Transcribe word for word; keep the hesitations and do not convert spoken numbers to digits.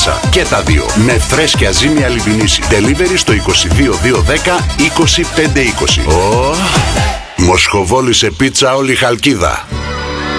πίτσα. Και τα δύο. Με φρέσκια ζύμια λιμπινίση. Delivery στο είκοσι δύο δύο δέκα είκοσι πέντε είκοσι. Oh. Μοσχοβόλη σε πίτσα όλη Χαλκίδα.